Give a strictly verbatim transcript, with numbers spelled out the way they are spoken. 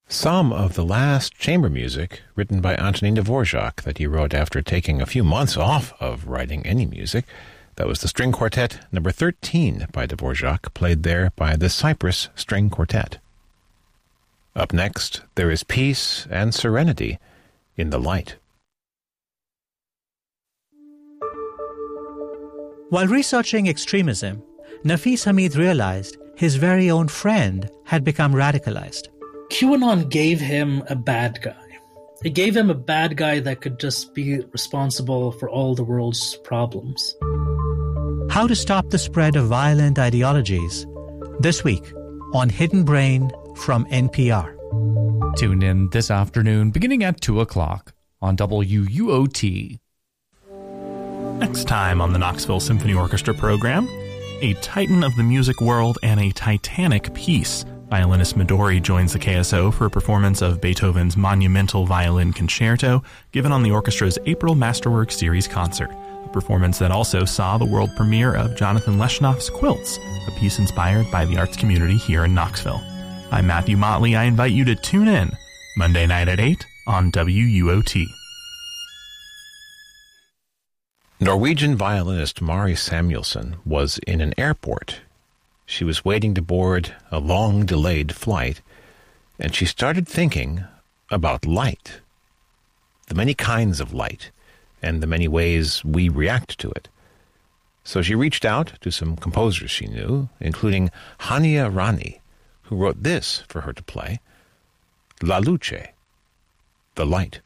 Some of the last chamber music written by Antonin Dvorak that he wrote after taking a few months off of writing any music. That was the String Quartet number thirteen by Dvorak, played there by the Cyprus String Quartet. Up next, there is peace and serenity in the light. While researching extremism, Nafis Hamid realized his very own friend had become radicalized. QAnon gave him a bad guy. It gave him a bad guy that could just be responsible for all the world's problems. How to stop the spread of violent ideologies. This week on Hidden Brain from N P R. Tune in this afternoon beginning at two o'clock on W U O T. Next time on the Knoxville Symphony Orchestra program, a titan of the music world and a titanic piece. Violinist Midori joins the K S O for a performance of Beethoven's monumental violin concerto given on the orchestra's April Masterworks Series concert, a performance that also saw the world premiere of Jonathan Leshnoff's Quilts, a piece inspired by the arts community here in Knoxville. I'm Matthew Motley. I invite you to tune in Monday night at eight on W U O T. Norwegian violinist Mari Samuelson was in an airport. She was waiting to board a long-delayed flight, and she started thinking about light, the many kinds of light, and the many ways we react to it. So she reached out to some composers she knew, including Hania Rani, who wrote this for her to play, La Luce, the light.